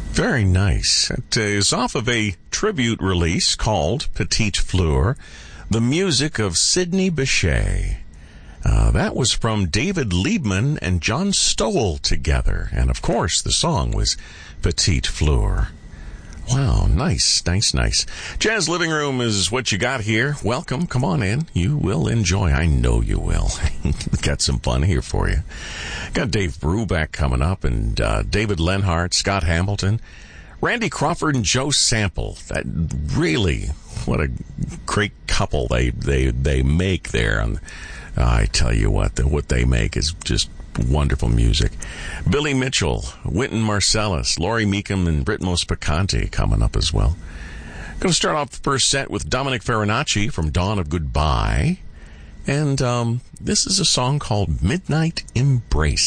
Very nice. It is off of a tribute release called Petite Fleur, the music of Sidney Bechet. That was from David Liebman and John Stowell together. And, of course, the song was Petite Fleur. Wow, nice. Jazz Living Room is what you got here. Welcome. Come on in. You will enjoy. I know you will. Got some fun here for you. Got Dave Brubeck coming up, and David Lenhart, Scott Hamilton, Randy Crawford, and Joe Sample. That really, what a great couple they make there. And I tell you what they make is just wonderful music. Billy Mitchell, Wynton Marsalis, Laurie Meekum, and Ritmos Picante coming up as well. Going to start off the first set with Dominic Farinacci from Dawn of Goodbye. And this is a song called Midnight Embrace.